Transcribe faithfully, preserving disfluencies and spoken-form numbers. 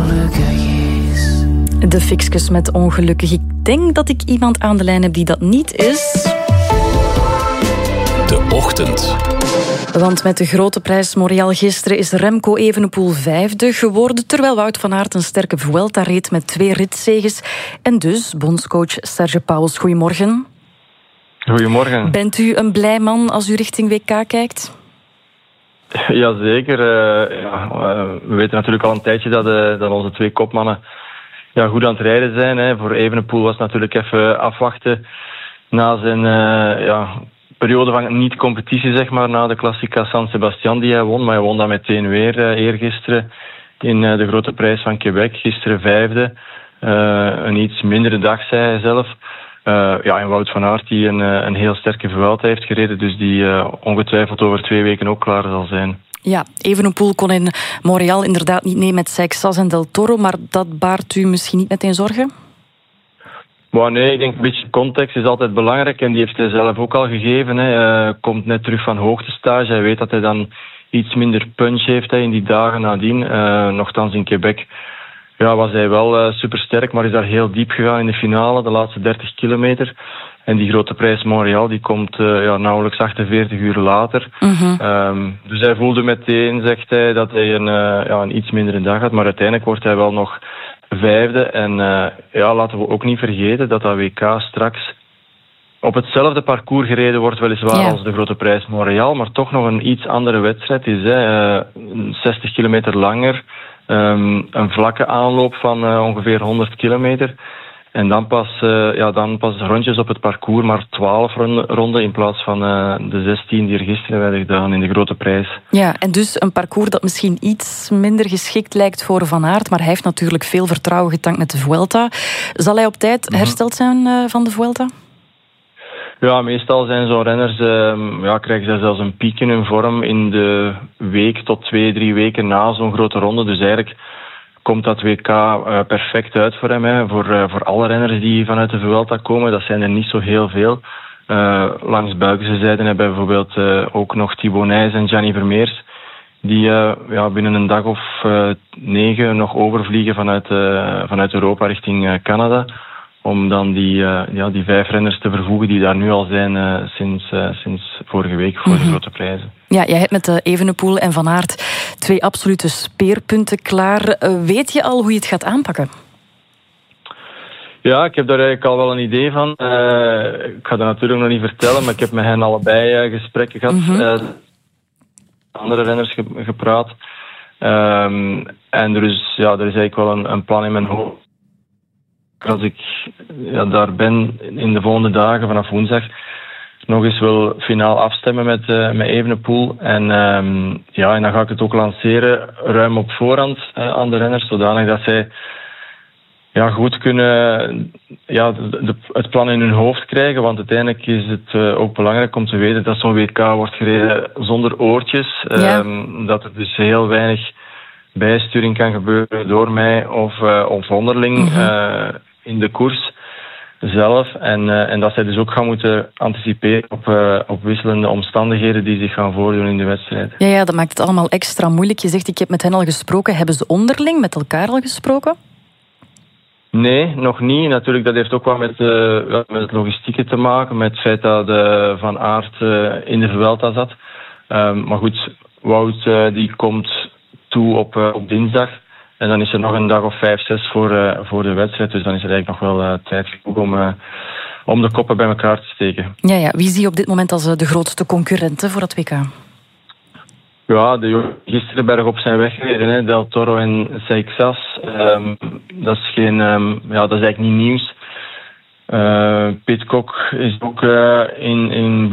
ongelukkig is. De Fixkes met ongelukkig. Ik denk dat ik iemand aan de lijn heb die dat niet is. De Ochtend. Want met de grote prijs Montréal gisteren is Remco Evenepoel vijfde geworden, terwijl Wout van Aert een sterke Vuelta reed met twee ritzeges. En dus bondscoach Serge Pauwels, goedemorgen. Goedemorgen. Bent u een blij man als u richting W K kijkt? Jazeker. Uh, ja, uh, we weten natuurlijk al een tijdje dat, uh, dat onze twee kopmannen ja, goed aan het rijden zijn. Hè. Voor Evenepoel was het natuurlijk even afwachten na zijn uh, ja, periode van niet-competitie, zeg maar, na de Classica San Sebastian die hij won. Maar hij won dan meteen weer uh, eergisteren in uh, de grote prijs van Quebec. Gisteren vijfde. Uh, een iets mindere dag, zei hij zelf. Uh, ja, en Wout van Aert die een, een heel sterke Vuelta heeft gereden, dus die uh, ongetwijfeld over twee weken ook klaar zal zijn. Ja, Evenepoel kon in Montréal inderdaad niet mee met Seixas en Del Toro, maar dat baart u misschien niet meteen zorgen? Maar nee, ik denk een beetje context is altijd belangrijk en die heeft hij zelf ook al gegeven. Hij uh, komt net terug van hoogtestage, hij weet dat hij dan iets minder punch heeft hè, in die dagen nadien, uh, nochtans in Quebec. Ja, was hij wel uh, supersterk, maar is daar heel diep gegaan in de finale, de laatste dertig kilometer. En die grote prijs Montréal, die komt uh, ja, nauwelijks achtenveertig uur later. Mm-hmm. Um, dus hij voelde meteen, zegt hij, dat hij een, uh, ja, een iets mindere dag had. Maar uiteindelijk wordt hij wel nog vijfde. En uh, ja, laten we ook niet vergeten dat dat W K straks op hetzelfde parcours gereden wordt, weliswaar ja. als de grote prijs Montréal, maar toch nog een iets andere wedstrijd is. Hè. Uh, zestig kilometer langer. Um, een vlakke aanloop van uh, ongeveer honderd kilometer. En dan pas, uh, ja, dan pas rondjes op het parcours, maar twaalf ronden in plaats van uh, de zestien die er gisteren werden gedaan in de grote prijs. Ja, en dus een parcours dat misschien iets minder geschikt lijkt voor Van Aert, maar hij heeft natuurlijk veel vertrouwen getankt met de Vuelta. Zal hij op tijd hersteld zijn uh, van de Vuelta? Ja, meestal zijn zo'n renners, uh, ja, krijgen zij zelfs een piek in hun vorm in de week tot twee, drie weken na zo'n grote ronde. Dus eigenlijk komt dat W K uh, perfect uit voor hem. Hè. Voor, uh, voor alle renners die vanuit de Vuelta komen, dat zijn er niet zo heel veel. Uh, langs Belgische zijde hebben we bijvoorbeeld uh, ook nog Thibaut Nys en Gianni Vermeers, die uh, ja, binnen een dag of uh, negen nog overvliegen vanuit, uh, vanuit Europa richting uh, Canada. Om dan die, uh, ja, die vijf renners te vervoegen die daar nu al zijn uh, sinds, uh, sinds vorige week voor mm-hmm. de grote prijzen. Ja, jij hebt met uh, Evenepoel en Van Aert twee absolute speerpunten klaar. Uh, weet je al hoe je het gaat aanpakken? Ja, ik heb daar eigenlijk al wel een idee van. Uh, ik ga dat natuurlijk nog niet vertellen, maar ik heb met hen allebei uh, gesprekken gehad. Mm-hmm. Uh, andere renners ge- gepraat. Um, en er is, ja, er is eigenlijk wel een, een plan in mijn hoofd. Als ik ja, daar ben in de volgende dagen, vanaf woensdag, nog eens wil finaal afstemmen met, uh, met Evenepoel. En, um, ja, en dan ga ik het ook lanceren, ruim op voorhand uh, aan de renners, zodanig dat zij ja, goed kunnen ja, de, de, het plan in hun hoofd krijgen. Want uiteindelijk is het uh, ook belangrijk om te weten dat zo'n W K wordt gereden zonder oortjes. Ja. Um, dat er dus heel weinig bijsturing kan gebeuren door mij of, uh, of onderling mm-hmm. uh, in de koers zelf. En, uh, en dat zij dus ook gaan moeten anticiperen op, uh, op wisselende omstandigheden die zich gaan voordoen in de wedstrijd. Ja, ja, dat maakt het allemaal extra moeilijk. Je zegt, ik heb met hen al gesproken. Hebben ze onderling met elkaar al gesproken? Nee, nog niet. Natuurlijk, dat heeft ook wel met, uh, met het logistieke te maken, met het feit dat uh, Van Aert uh, in de Vuelta zat. Um, maar goed, Wout uh, die komt toe op, uh, op dinsdag. En dan is er nog een dag of vijf, zes voor, uh, voor de wedstrijd. Dus dan is er eigenlijk nog wel uh, tijd genoeg om, uh, om de koppen bij elkaar te steken. Ja, ja. Wie zie je op dit moment als uh, de grootste concurrenten voor het W K? Ja, de gisteren bergop zijn weggereden. Hè. Del Toro en Seixas. Um, dat is geen, um, ja, dat is eigenlijk niet nieuws. Uh, Pidcock is ook uh, in, in